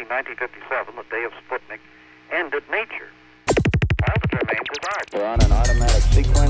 1957, the day of Sputnik, ended nature. All that remains is art. We're on an automatic sequence.